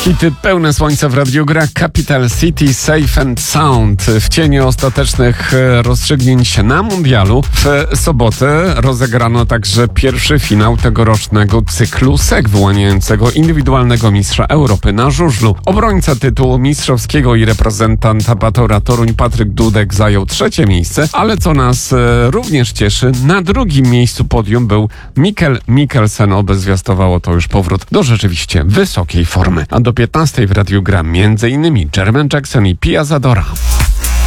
Hity pełne słońca w Radiu Gra. Capital City, Safe and Sound. W cieniu ostatecznych rozstrzygnięć na mundialu w sobotę rozegrano także pierwszy finał tegorocznego cyklu SEG wyłaniającego indywidualnego mistrza Europy na żużlu. Obrońca tytułu mistrzowskiego i reprezentant Apatora Toruń Patryk Dudek zajął trzecie miejsce, ale co nas również cieszy, na drugim miejscu podium był Mikkel Mikkelsen. Oby zwiastowało to już powrót do rzeczywiście wysokiej formy. A do 15 w Radiu Gra m.in. Jermaine Jackson i Pia Zadora.